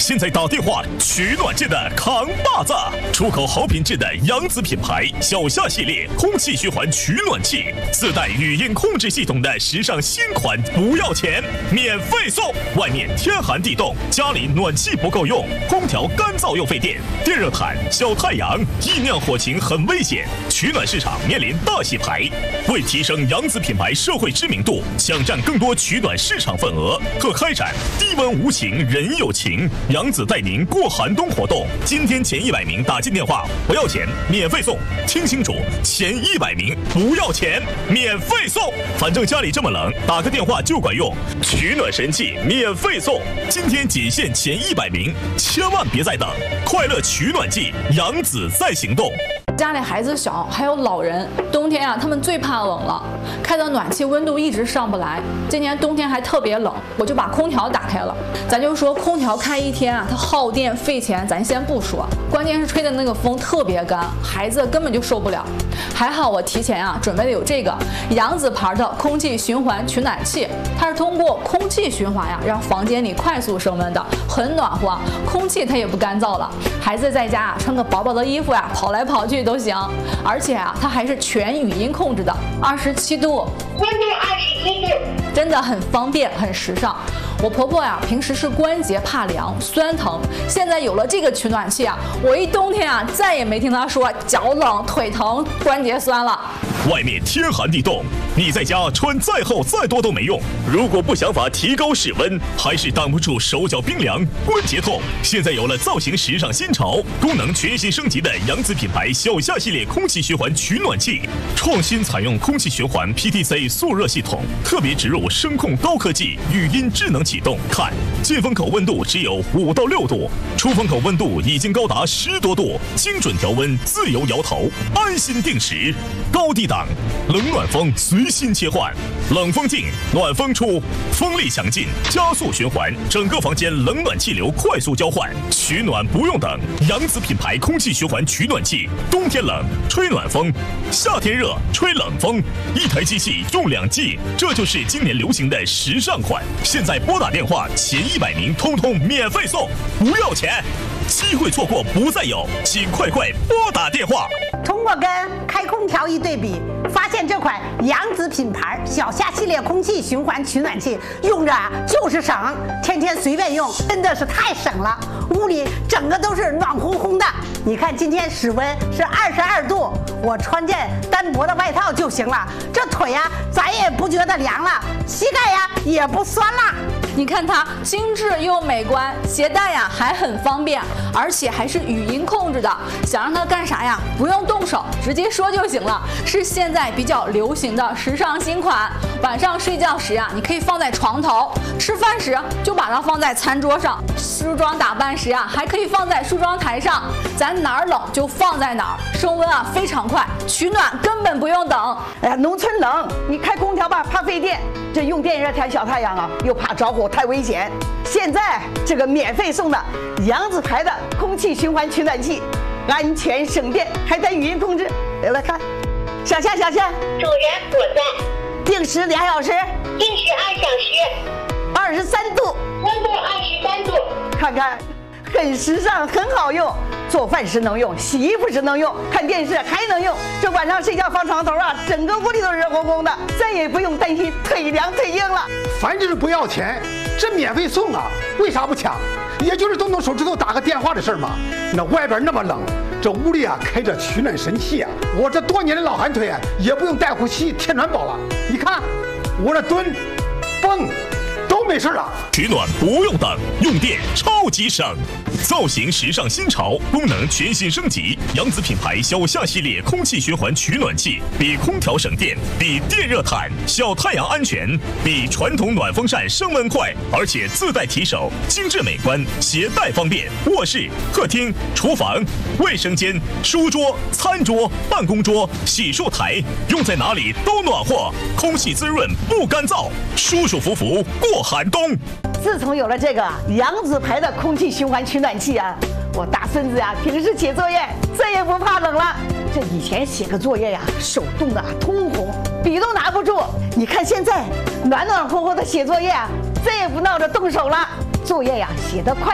现在打电话取暖界的扛把子，出口好品质的扬子品牌小夏系列空气循环取暖器，自带语音控制系统的时尚新款，不要钱，免费送。外面天寒地冻，家里暖气不够用，空调干燥又费电，电热毯、小太阳，易酿火情很危险。取暖市场面临大洗牌，为提升扬子品牌社会知名度，抢占更多取暖市场份额，特开展低温无情人有情，扬子带您过寒冬活动。今天前100名打进电话不要钱，免费送。听清楚，前100名不要钱，免费送。反正家里这么冷，打个电话就管用。取暖神器免费送，今天仅限前100名，千万别再等！快乐取暖季，扬子在行动。 家里孩子小，还有老人，冬天啊，他们最怕冷了，开的暖气温度一直上不来。今年冬天还特别冷，我就把空调打开了。咱就说空调开一天啊，它耗电费钱，咱先不说，关键是吹的那个风特别干，孩子根本就受不了。还好我提前啊准备的有这个扬子牌的空气循环取暖器，它是通过空气循环呀，让房间里快速升温的，很暖和，空气它也不干燥了。孩子在家啊穿个薄薄的衣服呀，跑来跑去都行。而且啊，它还是全语音控制的，27度， 温度27度， 真的很方便，很时尚。我婆婆呀，平时是关节怕凉、酸疼，现在有了这个取暖器啊，我一冬天啊，再也没听她说脚冷、腿疼、关节酸了。 外面天寒地冻，你在家穿再厚再多都没用。如果不想法提高室温，还是挡不住手脚冰凉、关节痛。现在有了造型时尚新潮、功能全新升级的扬子品牌小夏系列空气循环取暖器，创新采用空气循环 PTC 速热系统，特别植入声控高科技，语音智能启动。看，进风口温度只有5到6度，出风口温度已经高达10多度，精准调温，自由摇头，安心定时。高低档冷暖风随心切换，冷风进，暖风出，风力强劲，加速循环，整个房间冷暖气流快速交换，取暖不用等。扬子品牌空气循环取暖器，冬天冷吹暖风，夏天热吹冷风，一台机器用2季，这就是今年流行的时尚款。现在拨打电话前100名通通免费送，不要钱，机会错过不再有，请快快拨打电话。 通过跟开空调一对比，发现这款扬子品牌小夏系列空气循环取暖器用着就是省，天天随便用，真的是太省了。屋里整个都是暖烘烘的。你看今天室温是22度，我穿件单薄的外套就行了，这腿呀咱也不觉得凉了，膝盖呀也不酸了。 你看它精致又美观，携带呀还很方便，而且还是语音控制的，想让它干啥呀不用动手，直接说就行了，是现在比较流行的时尚新款。晚上睡觉时呀，你可以放在床头，吃饭时就把它放在餐桌上，梳妆打扮时呀还可以放在梳妆台上，咱哪儿冷就放在哪儿，升温啊非常快，取暖根本不用等。 哎呀，农村冷，你开空调吧怕费电，这用电热毯小太阳啊又怕着火太危险。现在这个免费送的扬子牌的空气循环取暖器，安全省电，还带语音控制。来看，小夏， 主人我在， 定时2小时， 定时2小时 ，23度， 温度23度， 看看，很时尚，很好用。做饭时能用，洗衣服时能用，看电视还能用。这晚上睡觉放床头啊，整个屋里都是热烘烘的，再也不用担心腿凉腿硬了。 反正是不要钱，这免费送啊，为啥不抢？也就是动动手指头打个电话的事儿嘛。那外边那么冷，这屋里啊开着取暖神器啊，我这多年的老寒腿啊，也不用带呼吸贴暖宝了。你看，我这蹲、蹦都没事了。 取暖不用等，用电超级省。造型时尚新潮，功能全新升级。扬子品牌小夏系列空气循环取暖器，比空调省电，比电热毯、小太阳安全，比传统暖风扇升温快，而且自带提手，精致美观，携带方便。卧室、客厅、厨房、卫生间、书桌、餐桌、办公桌、洗漱台，用在哪里都暖和，空气滋润不干燥，舒舒服服过寒冬。 自从有了这个扬子牌的空气循环取暖器啊，我大孙子呀平时写作业再也不怕冷了。这以前写个作业呀，手冻得通红，笔都拿不住。你看现在暖暖和和的写作业啊，再也不闹着动手了，作业呀写得快。